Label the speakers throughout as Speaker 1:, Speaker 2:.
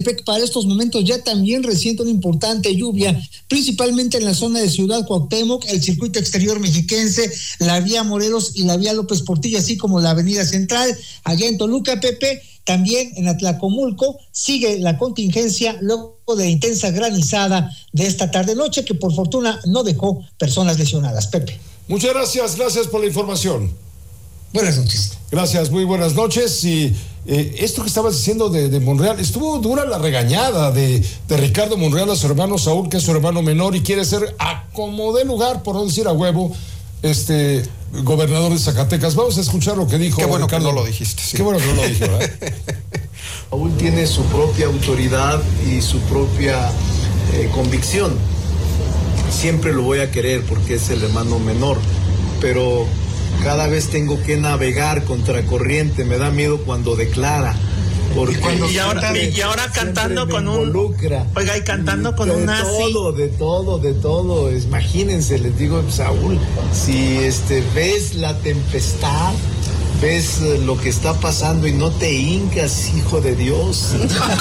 Speaker 1: Ecatepec para estos momentos ya también resiente una importante lluvia, principalmente en la zona de Ciudad Cuauhtémoc, el circuito exterior mexiquense, la vía Morelos y la vía López Portillo, así como la avenida Central. Allá en Toluca, Pepe, también en Atlacomulco sigue la contingencia luego de intensa granizada de esta tarde-noche que por fortuna no dejó personas lesionadas. Pepe.
Speaker 2: Muchas gracias por la información.
Speaker 1: Buenas noches.
Speaker 2: Gracias, muy buenas noches. Y esto que estabas diciendo de Monreal, estuvo dura la regañada de Ricardo Monreal a su hermano Saúl, que es su hermano menor y quiere ser a como de lugar, por no decir a huevo, gobernador de Zacatecas. Vamos a escuchar lo que dijo.
Speaker 3: Qué bueno
Speaker 2: Ricardo.
Speaker 3: que no lo dijiste. Sí.
Speaker 2: Qué bueno que no lo dije, ¿verdad?
Speaker 4: Saúl tiene su propia autoridad y su propia convicción. Siempre lo voy a querer porque es el hermano menor, pero cada vez tengo que navegar contracorriente. Me da miedo cuando declara. Porque
Speaker 5: y ahora cantando con
Speaker 4: involucra.
Speaker 5: Oiga, y cantando con un nazi.
Speaker 4: De todo. Imagínense, les digo, Saúl, si ves la tempestad, ves lo que está pasando y no te hincas, hijo de Dios.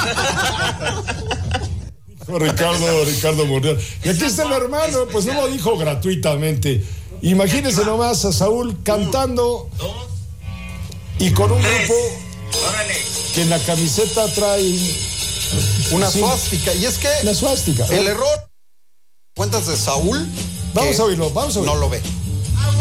Speaker 2: Ricardo Monreal. Y aquí está el hermano, pues no lo dijo gratuitamente. Imagínense nomás a Saúl cantando y con un grupo que en la camiseta trae
Speaker 3: una suástica. Y es que
Speaker 2: la suástica.
Speaker 3: El error, cuentas de Saúl,
Speaker 2: vamos a oírlo.
Speaker 3: No lo ve.